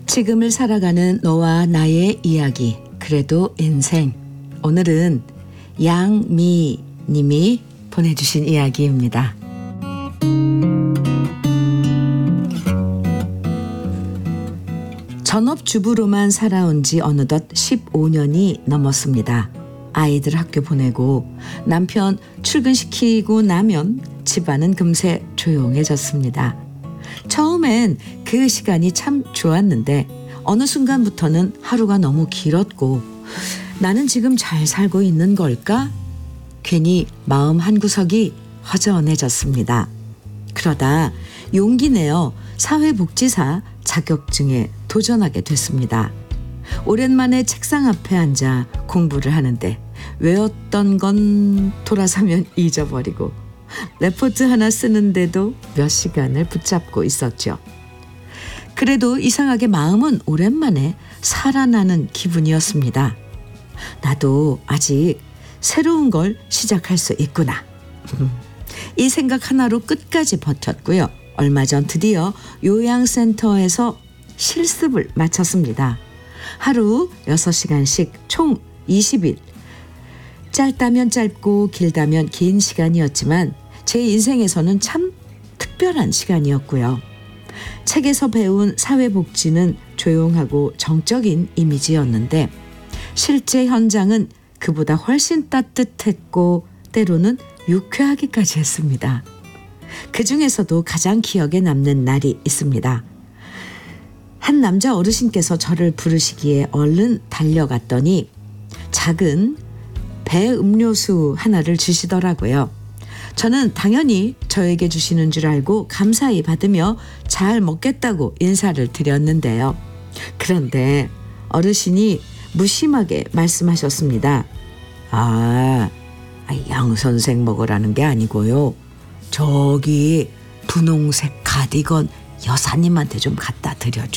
지금을 살아가는 너와 나의 이야기, 그래도 인생. 오늘은 양미 님이 보내주신 이야기입니다. 전업주부로만 살아온 지 어느덧 15년이 넘었습니다. 아이들 학교 보내고 남편 출근시키고 나면 집안은 금세 조용해졌습니다. 처음엔 그 시간이 참 좋았는데 어느 순간부터는 하루가 너무 길었고 나는 지금 잘 살고 있는 걸까? 괜히 마음 한구석이 허전해졌습니다. 그러다 용기 내어 사회복지사 자격증에 도전하게 됐습니다. 오랜만에 책상 앞에 앉아 공부를 하는데 외웠던 건 돌아서면 잊어버리고 레포트 하나 쓰는데도 몇 시간을 붙잡고 있었죠. 그래도 이상하게 마음은 오랜만에 살아나는 기분이었습니다. 나도 아직 새로운 걸 시작할 수 있구나. 이 생각 하나로 끝까지 버텼고요. 얼마 전 드디어 요양센터에서 실습을 마쳤습니다. 하루 6시간씩 총 20일. 짧다면 짧고 길다면 긴 시간이었지만 제 인생에서는 참 특별한 시간이었고요. 책에서 배운 사회복지는 조용하고 정적인 이미지였는데 실제 현장은 그보다 훨씬 따뜻했고 때로는 유쾌하기까지 했습니다. 그중에서도 가장 기억에 남는 날이 있습니다. 한 남자 어르신께서 저를 부르시기에 얼른 달려갔더니 작은 배 음료수 하나를 주시더라고요. 저는 당연히 저에게 주시는 줄 알고 감사히 받으며 잘 먹겠다고 인사를 드렸는데요. 그런데 어르신이 무심하게 말씀하셨습니다. 양 선생 먹으라는 게 아니고요. 저기 분홍색 가디건 여사님한테 좀 갖다 드려줘.